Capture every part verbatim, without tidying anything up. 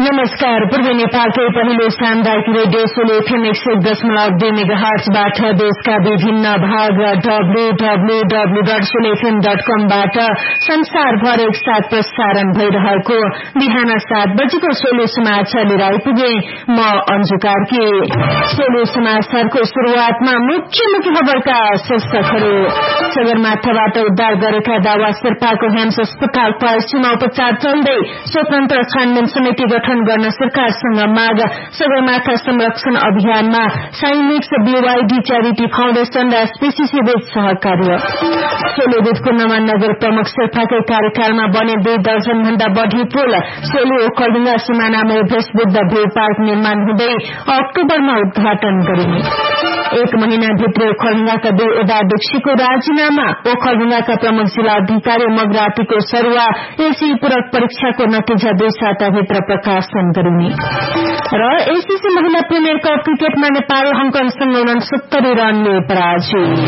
नमस्कार। पूर्वी नेपालकै पहिलो सामुदायिक रेडियो सोलो एफएम एक सय दशमलव दुई मेगाहर्जबाट देशका विभिन्न भाग W W W dot solo FM dot कमबाट संसारभर एकसाथ प्रसारण भइरहेको बिहान सात बजेको सोलो समाचार लिएर आइपुगे। म अन्जु कार्की। सोलो समाचारको शुरूआतमा मुख्य मुख्य खबरका शीर्षकहरू। सगरमाथाबाट उद्धार गरेका दावा शेर्पाको हेम्स अस्पताल पाइसुमा उपचार चल्दै। स्वतन्त्र छानबिन समिति गठन गर्न सरकारसँग माग। सगरमाथा संरक्षण अभियानमा साइनिक्स बीवाईडी च्यारिटी फाउन्डेशन र एसपीसीसी बीच सहकार्य। सोलु दुधकुण्डमा नगर प्रमुख शेर्पाकै कार्यकालमा बने दुई दर्जन भन्दा बढ़ी पुल। सोलु ओखलढुङ्गा सीमानामा एभरेस्ट बुद्ध भ्यू पार्क निर्माण हुँदै अक्टोबरमा उद्घाटन गरिने। एक महिना भित्र ओखलढुङ्गाका दुई ओडाध्यक्षको राजीनामा। ओखलढुङ्गाका प्रमुख जिल्ला अधिकारी मगरातीको सरुवा। एसी पूरक परीक्षाको नतिजा दुई साताभित्र प्रकाशन गरिने। र एसीसी महिला प्रिमियर कप क्रिकेटमा नेपाल हङकङसँग उनसत्तरी रनले पराजित।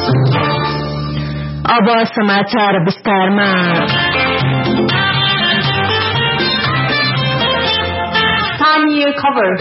अब समाचार विस्तारमा। स्थानीय खबर।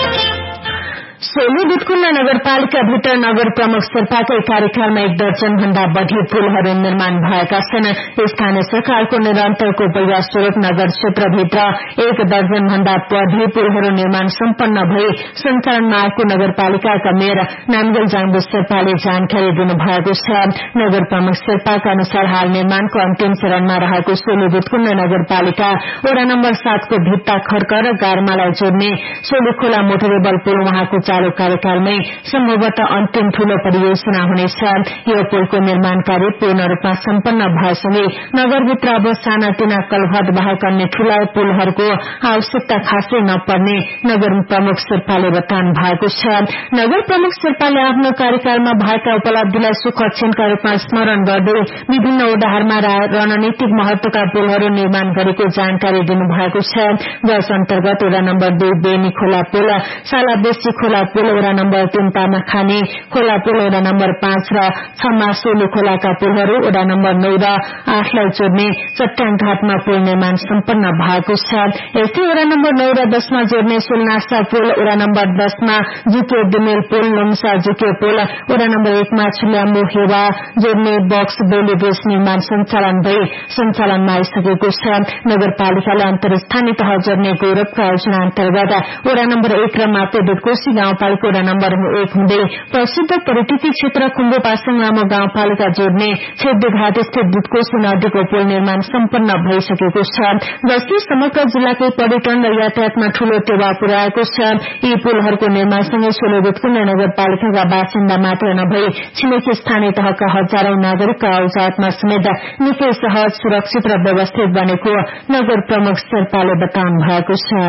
सोलु दुधकुण्ड नगरपालिका भित्र नगर प्रमुख शेर्पाकै कार्यकालमा एक दर्जन भन्दा बढ़ी पुलहरू निर्माण भएका छन्। स्थानीय सरकारको निरन्तरको प्रयास स्वरूप नगर क्षेत्रभित्र एक दर्जन भन्दा बढ़ी पुलहरू निर्माण सम्पन्न भई सञ्चालनमा आएको नगरपालिकाका मेयर नामगेल जाङबु शेर्पाले जानकारी दिनुभएको छ। नगर प्रमुख शेर्पाका अनुसार हाल निर्माणको अन्तिम चरणमा रहेको सोलु दुधकुण्ड नगरपालिका वडा नम्बर सातको भित्ता खर्क र गारमालाई जोड्ने सोलु खोला मोटरेबल पुल उहाँको चालू कार्यकालमै सम्भवतः अन्तिम ठूलो परियोजना हुनेछ। यो पुलको निर्माण कार्य पूर्ण रूपमा सम्पन्न भएसँगै नगरभित्र अब सानातिना कलभट बाहेक अन्य ठूला पुलहरूको आवश्यकता खासै नपर्ने नगर प्रमुख शेर्पाले बताउनु भएको छ। नगर प्रमुख शेर्पाले आफ्नो कार्यकालमा भएका उपलब्धिलाई सुखक्षणका रूपमा स्मरण गर्दै विभिन्न ओडाहरूमा रणनीतिक महत्वका पुलहरू निर्माण गरेको जानकारी दिनुभएको छ। जस अन्तर्गत वडा नम्बर दुई बेनी खोला पुल, सालाबेसी खोला पुल, वडा नम्बर तीन तामा खानी खोला पुल, वडा नम्बर पाँच र छमा सोलु खोलाका पुलहरू, वडा नम्बर नौ र आठलाई जोड्ने चट्टाङ घाटमा पुल निर्माण सम्पन्न भएको छ। यस्तै वडा नम्बर नौ र दशमा जोड्ने सोलनासा पुल, वडा नम्बर दशमा जुके डिमेल पुल, लम्सा जुके पुल, वडा नम्बर एकमा छुल्याम्बु हेवा जोड्ने बक्स बेली ब्रिज निर्माण सञ्चालन भई सञ्चालनमा आइसकेको छ। नगरपालिकाले अन्तर्स्थानीय तह जोड्ने गौरवको आयोजना अन्तर्गत वडा नम्बर एक र मापे दुधकोशी गाउँपालिका वडा नम्बर एक हुँदै प्रसिद्ध पर्यटकीय क्षेत्र खुम्बु पासाङ लामो गाउँपालिका जोड्ने छेदघाट स्थित दुधकोशी नदीको पुल निर्माण सम्पन्न भइसकेको छ, जसले समग्र जिल्लाकै पर्यटन र यातायातमा ठूलो टेवा पुर्याएको छ। यी पुलहरूको निर्माणसँगै सोलु दुधकुण्ड नगरपालिकाका बासिन्दा मात्र नभई छिमेकी स्थानीय तहका हजारौं नागरिकका आउजातमा समेत निकै सहज, सुरक्षित र व्यवस्थित बनेको नगर प्रमुख शेर्पाले बताउनु भएको छ।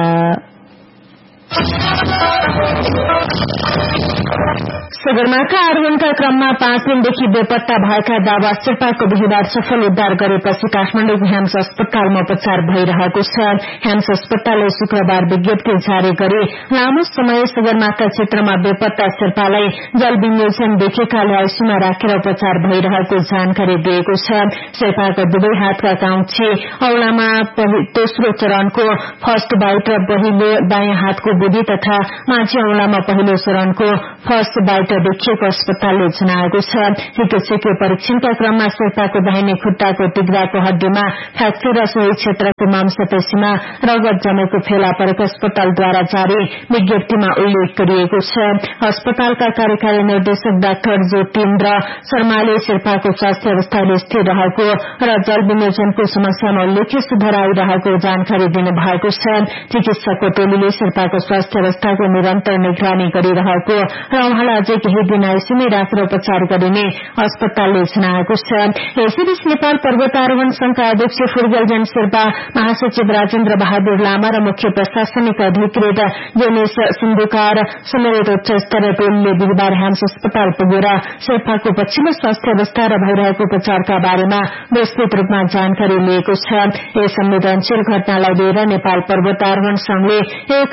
सगरमाथा आरोहणका क्रममा पाँच दिनदेखि बेपत्ता भएका दावा शेर्पाको बिहिबार सफल उद्धार गरेपछि काठमाडौँको हेम्स अस्पतालमा उपचार भइरहेको छ। हेम्स अस्पतालले शुक्रबार विज्ञप्ति जारी गरी लामो समय सगरमाथा क्षेत्रमा बेपत्ता शेर्पालाई जल विमोचन देखेकाले आइसीयूमा राखेर उपचार भइरहेको जानकारी दिएको छ। शेर्पाको दुवै हातका काउची औलामा तेस्रो चरणको फर्स्ट बाइट र पहिलो दायाँ हातको बुद्धि तथा माझी औलामा पहिलो चरणको फर्स्ट बाइट देखिएको अस्पतालले जनाएको छ। चिकित्सकीय परीक्षणका क्रममा शेर्पाको दाहिने खुट्टाको तिग्राको हड्डीमा फ्र्याक्चर र सोही क्षेत्रको मांसपेशीमा रगत जमेको फेला परेको अस्पतालद्वारा जारी विज्ञप्तिमा उल्लेख गरिएको छ। अस्पतालका कार्यकारी निर्देशक डाक्टर ज्योतिन्द्र शर्माले शेर्पाको स्वास्थ्य अवस्थाले स्थिर रहेको र जल विमोचनको समस्यामा उल्लेख्य सुधार आइरहेको जानकारी दिनुभएको छ। चिकित्सकको टोलीले शेर्पाको स्वास्थ्य अवस्थाको निरन्तर निगरानी गरिरहेको र उहाँलाई अझै केही दिन आइसीयूमै राखेर उपचार गरिने अस्पतालले जनाएको छ। यसैबीच नेपाल पर्वतारोहण संघका अध्यक्ष फुर्गलजन शेर्पा, महासचिव राजेन्द्र बहादुर लामा र मुख्य प्रशासनिक अधिकृत जेनेश सिन्धुकार समेत उच्च स्तरीय टोलीले बिहिबार हेम्स अस्पताल पुगेर शेर्पाको पछिल्लो स्वास्थ्य अवस्था र भइरहेको उपचारका बारेमा विस्तृत रूपमा जानकारी लिएको छ। यस संवेदनशील घटनालाई लिएर नेपाल पर्वतारोहण संघले एक प्रेस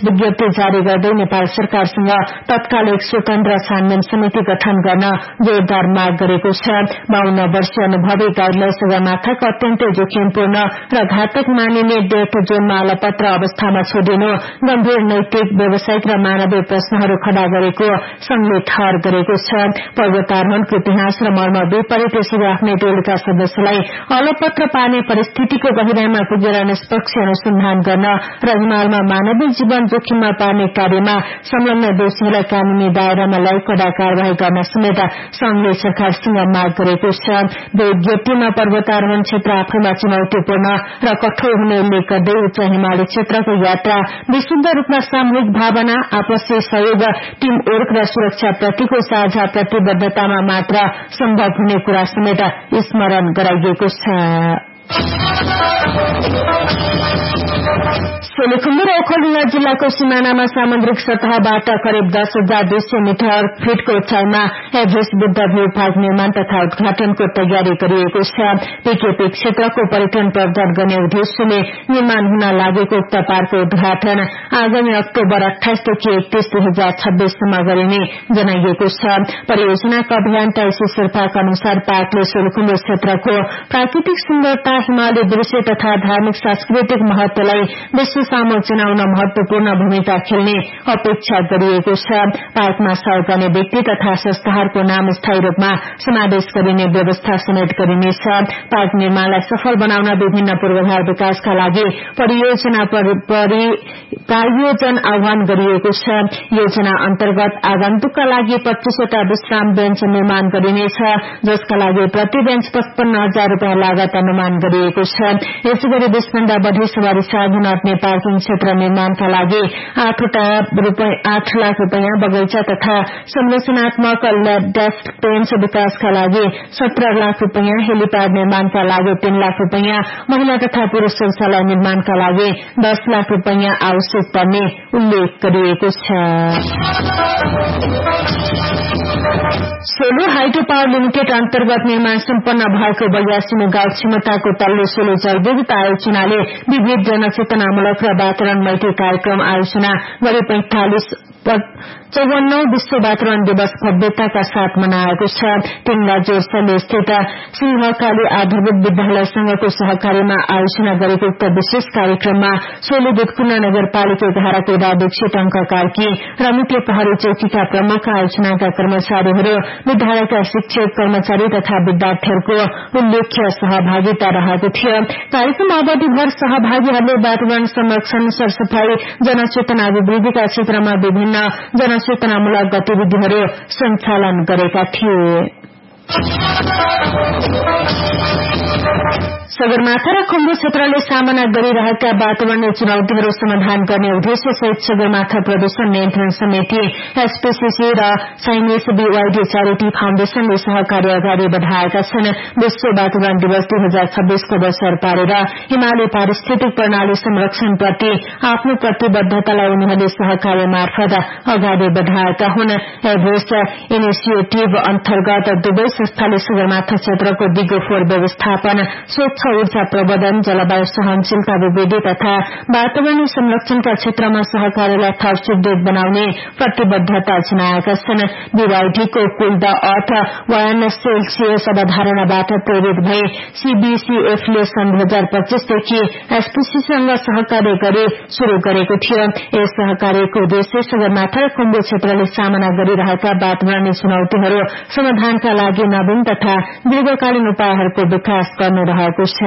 विज्ञप्ति जारी गर्दै नेपाल सरकारसँग तत्काल एक स्वतन्त्र छानबिन समिति गठन गर्न जोरदार माग गरेको छ। बाउन्न वर्षीय अनुभवी गाईलाई सगरमाथाको अत्यन्तै जोखिमपूर्ण र घातक मानिने डेथ जोनमा अलपत्र अवस्थामा छोडिनु गम्भीर नैतिक, व्यावसायिक र मानवीय प्रश्नहरू खड़ा गरेको संघले ठहर गरेको छ। पर्वतारोहणको इतिहास र मर्म विपरीत यसरी आफ्नै टोलीका सदस्यलाई अलपत्र पार्ने परिस्थितिको गहिराईमा पुगेर निष्पक्ष अनुसन्धान गर्न र हिमालमा मानवीय जीवन जोखिममा पार्ने कार्यमा संलग्न दोषीहरूलाई कानूनी दायरामा ल्याई कडा कार्यवाही गर्न समेत संघले सरकारसँग माग गरेको छ। विज्ञप्तिमा पर्वतारोहण क्षेत्र आफैमा चुनौतीपूर्ण र कठोर हुने उल्लेख गर्दै उच्च हिमाली क्षेत्रको यात्रा विशुद्ध रूपमा सामूहिक भावना, आपसी सहयोग, टीम वर्क र सुरक्षाप्रतिको साझा प्रतिबद्धतामा मात्र सम्भव हुने कुरा समेत स्मरण गराइएको छ। सोलुखुम्बु र ओखलढुङ्गा जिल्लाको सिमानामा सामुद्रिक सतहबाट करिब दस हजार दुई सय मिटर फिटको उचाइमा एभरेस्ट बुद्ध भ्यू पार्क निर्माण तथा उद्घाटनको तयारी गरिएको छ। पीकेपी क्षेत्रको पर्यटन प्रवर्धन गर्ने उद्देश्यले निर्माण हुन लागेको उक्त पार्कको उद्घाटन आगामी अक्टोबर अठाइसदेखि एकतीस दुई हजार छब्बीससम्म गरिने जनाइएको छ। परियोजनाका अभियन्ता एसी शेर्पाका अनुसार पार्कले सोलुखुम्बु क्षेत्रको प्राकृतिक सुन्दरता, हिमाली दृश्य तथा धार्मिक सांस्कृतिक महत्वलाई विश्व सामु चिनाउन महत्वपूर्ण भूमिका खेल्ने अपेक्षा गरिएको छ। पार्कमा सहयोग गर्ने व्यक्ति तथा संस्थाहरूको नाम स्थायी रूपमा समावेश गरिने व्यवस्था समेत गरिनेछ। पार्क निर्माणलाई सफल बनाउन विभिन्न पूर्वाधार विकासका लागि परियोजना प्रायोजन आह्वान गरिएको छ। योजना अन्तर्गत आगन्तुकका लागि पच्चीसवटा विश्राम बेन्च निर्माण गरिनेछ, जसका लागि प्रति बेन्च पचपन्न हजार रूपियाँ लागत अनुमान गरिएको छ। यसैगरी बीसभन्दा बढ़ी सवारी साधन अट्ने पार्किङ क्षेत्र निर्माणका लागि आठवटा आठ लाख रूपियाँ, बगैंचा तथा संरचनात्मक डेस्क बेन्च विकासका लागि सत्रह लाख रूपियाँ, हेलीप्याड निर्माणका लागि तीन लाख रूपियाँ, महिला तथा पुरूष शौचालय निर्माणका लागि दस लाख रूपियाँ आवश्यक पर्ने उल्लेख गरिएको छ। सोलु हाइड्रो पावर लिमिटेड अन्तर्गत निर्माण सम्पन्न भएको बयासी मेगावाट क्षमताको तल्लो सोलु जलविद्युत आयोजनाले विविध जनचेतनामूलक र वातावरण मैत्री कार्यक्रम आयोजना गरी पैंतालिस चौवन्नौ विश्व वातावरण दिवस भव्यताका साथ मनाएको छ। तीन राज्यस्थलीय स्थित सिंहकाली आधारभूत विद्यालय संघको सहकार्यमा आयोजना गरेको उक्त विशेष कार्यक्रममा सोलु दुधकुना नगरपालिका एघारको वडाध्यक्ष टंक कार्की र मुख्य प्रहरी चौकीका प्रमुख, आयोजनाका कर्मचारीहरू, विद्यालयका शिक्षक, कर्मचारी तथा विद्यार्थीहरूको उल्लेख्य सहभागिता रहेको थियो। कार्यक्रम अवधिभर सहभागीहरूले वातावरण संरक्षण, सरसफाई, जनचेतना अभिवृद्धिका क्षेत्रमा विभिन्न जनचेतनामूलक गतिविधिहरू सञ्चालन गरेका थिए। सगरमाथा र खुम्बु क्षेत्रले सामना गरिरहेका वातावरणीय चुनौतीहरू समाधान गर्ने उद्देश्य सहित सगरमाथा प्रदूषण नियन्त्रण समिति, एसपीसीसी र चाइनिज बीवाईडी च्यारिटी फाउन्डेशनले सहकार्य अगाडि बढ़ाएका छन्। विश्व वातावरण दिवस दुई हजार छब्बीसको अवसर पारेर हिमाली पारिस्थितिक प्रणाली संरक्षणप्रति आफ्नो प्रतिबद्धतालाई उनीहरूले सहकार्य मार्फत अगाडि बढ़ाएका हुन्। एभरेस्ट इनिसिएटिभ अन्तर्गत दुवै संस्थाले सगरमाथा क्षेत्रको दिगो फोहोर व्यवस्थापन, स्वच्छ ऊर्जा प्रबन्धन, जलवायु सहनशीलता अभिवृद्धि तथा वातावरणीय संरक्षणका क्षेत्रमा सहकार्यलाई थप सुदृढ़ बनाउने प्रतिबद्धता जनाएका छन्। बीवाईडीको कुल द अर्थ बयान्न सेल्सियस अवधारणाबाट प्रेरित भई सीबीसीएफले सन् दुई हजार पच्चीसदेखि एसपीसीसँग सहकार्य गरी शुरू गरेको थियो। यस सहकार्यको उद्देश्य सगरमाथा र खुम्बु क्षेत्रले सामना गरिरहेका वातावरणीय चुनौतीहरू समाधानका लागि नवीन तथा दीर्घकालीन उपायहरूको विकास गर्नु रहेको छ।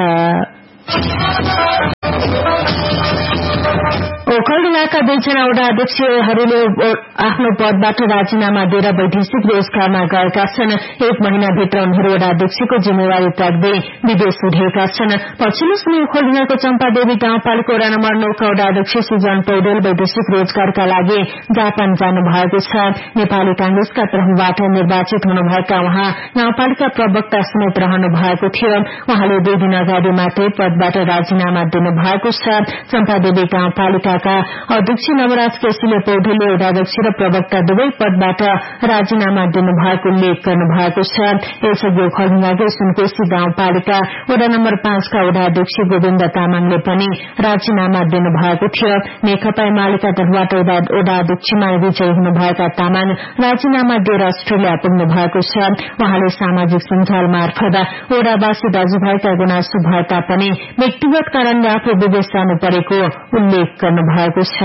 ओखलढुङ्गाका दुईजना वडा अध्यक्षहरूले आफ्नो पदबाट राजीनामा दिएर वैदेशिक रोजगारमा गएका छन्। एक महिनाभित्र उनीहरू वडा अध्यक्षको जिम्मेवारी त्याग्दै विदेश उठेका छन्। पछिल्लो समय ओखलढुङ्गाको चम्पादेवी गाउँपालिका वडा नम्बर नौका वडा अध्यक्ष सुजन पौडेल वैदेशिक रोजगारका लागि जापान जानु भएको छ। नेपाली कांग्रेसका तर्फबाट निर्वाचित हुनुभएका उहाँ गाउँपालिका प्रवक्ता समेत रहनु भएको थियो। उहाँले दुई दिन अगाडि मात्रै पदबाट राजीनामा दिनु भएको छ। चम्पादेवी गाउँपालिकाका नगरपालिकाका अध्यक्ष नवराज केसीले पौडेलले वडाध्यक्ष र प्रवक्ता दुवै पदबाट राजीनामा दिनुभएको उल्लेख गर्नुभएको छ। यसअघि खलङ्गाकै सुनकोशी गाउँपालिका वडा नम्बर पाँचका वडाध्यक्ष गोविन्द तामाङले पनि राजीनामा दिनुभएको थियो। नेकपा एमालेका तर्फबाट वडाध्यक्षमा विजयी हुनुभएका तामाङ राजीनामा दिएर अस्ट्रेलिया पुग्नु भएको छ। उहाँले सामाजिक सञ्जाल मार्फत वडावासी दाजुभाइका गुनासो भए तापनि व्यक्तिगत कारणले आफू विदेश जानु परेको उल्लेख गर्नुभएको छ।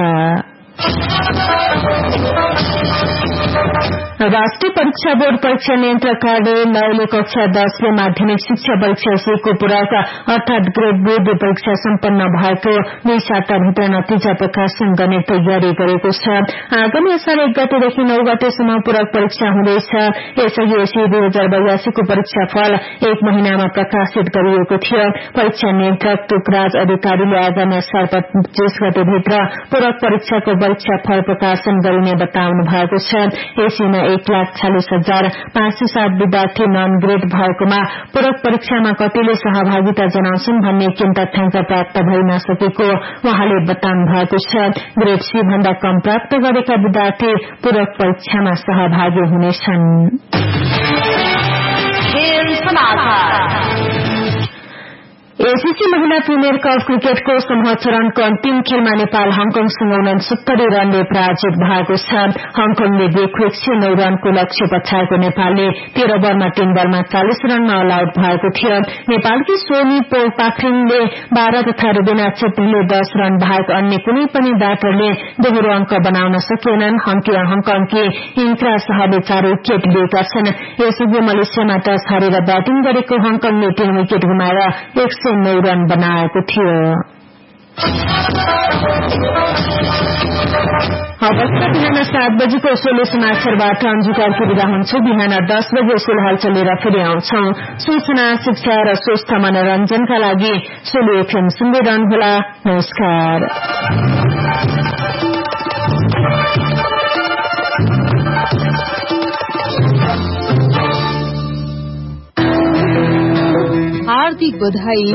राष्ट्रिय परीक्षा बोर्ड परीक्षा नियन्त्रक कार्यालय नौले कक्षा दसले माध्यमिक शिक्षा परीक्षा सीको पूरक अर्थात ग्रेड बोर्ड परीक्षा सम्पन्न भएको दुई साताभित्र नतिजा प्रकाशन गर्ने तयारी गरेको छ। आगामी असार एक गतेदेखि नौ गतेसम्म पूरक परीक्षा हुँदैछ। यसअघि यसै दुई हजार बयासीको परीक्षा फल एक महिनामा प्रकाशित गरिएको थियो। परीक्षा नियन्त्रक तुकराज अधिकारीले आगामी असार पच्चीस गतेभित्र पूरक परीक्षाको परीक्षा फल प्रकाशन गरिने बताउनु भएको छ। यसैमा एक लाख चालिस हजार पाँच सय सात विद्यार्थी नन ग्रेड भएकोमा पूरक परीक्षामा कतिले सहभागिता जनाउँछन् भन्ने केही तथ्याङ्क प्राप्त भइ नसकेको उहाँले बताउनु भएको छ। ग्रेड सी भन्दा कम प्राप्त गरेका विद्यार्थी पूरक परीक्षामा सहभागी हुनेछन्। एसीसी महिला प्रिमियर कप क्रिकेटको समूह चरणको अन्तिम खेलमा नेपाल हङकङसँग उनसत्तरी रनले पराजित भएको छ। हङकङले दिएको एक सय नौ रनको लक्ष्य पछाएको नेपालले तेह्र ओभरमा तीन बलमा चालिस रनमा अल आउट भएको थियो। नेपालकी सोनी पोल पाखरिङले बाह्र तथा रुबिना छेत्रीले दस रन बाहेक अन्य कुनै पनि ब्याटरले दोहोरो अंक बनाउन सकेनन्। हङकङकी इन्क्रा शाहले चार विकेट लिएका छन्। यसअघि मलेसियामा टस हारेर ब्याटिङ गरेको हङकङले तीन विकेट गुमाएर एक सय नौ रन बनाएको थियो। अवस्था बिहान सात बजेको सोलो समाचारबाट अन्जु कार्की विदा हुन्छु। बिहान दस बजे सोलो हालचाल लिएर फेरि आउँछौं। सूचना, शिक्षा र स्वस्थ मनोरञ्जनका लागि सोलो एफएम सुन्दै रहनुहोला। नमस्कार। हार्दिक बधाई।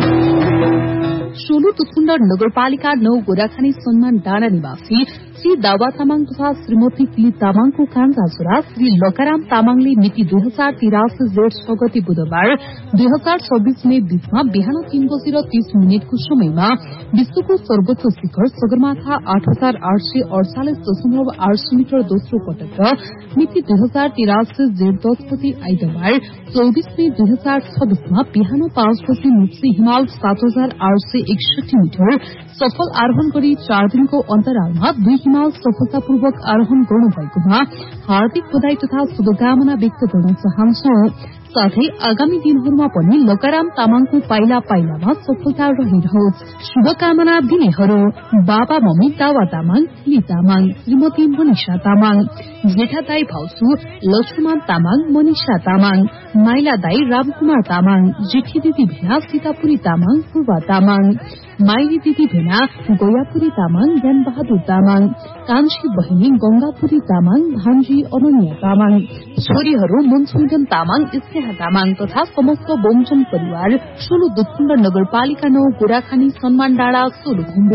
सोलु तुसुण्डर नगरपालिका नौ गोराखानी सम्मान डाँडा निवासी श्री दावा तामाङ तथा श्रीमती तिली तामाङको कान्छा छोरा श्री लकाराम तामाङले मिति दुई हजार तिरासी जेठ छ गते बुधबार दुई हजार छब्बीस मे बीचमा बिहान तीन बजेर तीस मिनटको समयमा विश्वको सर्वोच्च शिखर सगरमाथा आठ हजार आठ सय अडचालिस दशमलव आठ सय मिटर दोस्रो पटक र मिति दुई हजार तिरासी जेठ दस गते आइतबार चौबिस मे दुई हजार छब्बीसमा बिहान पाँच बजे मुक्सी हिमाल सात हजार आठ सय एकसठी मिटर सफल आरोहण गरी चार दिनको अन्तरालमा दुई हिमाल सफलतापूर्वक आरोहण गर्नुभएकोमा हार्दिक बधाई तथा शुभकामना व्यक्त गर्न चाहन्छौ। साथै आगामी दिनहरूमा पनि लकाराम तामाङको पाइला पाइलामा सफलता रहिरहोस्। शुभकामना दिनेहरू बाबा मम्मी दावा तामाङ, तिली तामाङ, श्रीमती मनिषा तामाङ, जेठा दाई भाउजू लक्ष्मण तामाङ, मनिषा तामाङ, माइला दाई रामकुमार तामाङ, जेठी दिदी भेना सीतापुरी तामाङ, पूर्वा तामाङ, माइली दिदी भेना गोयापुरी तामाङ, ज्ञान बहादुर तामाङ, कान्छी बहिनी गंगापुरी तामाङ, भान्जी अनन्या तामाङ, छोरीहरू मनसुजन तामाङ, स्नेहा तामाङ तथा समस्त बोमजन परिवार सोलु दुखुण्ड नगरपालिका नौ गोराखानी सम्मान डाँडा सोलु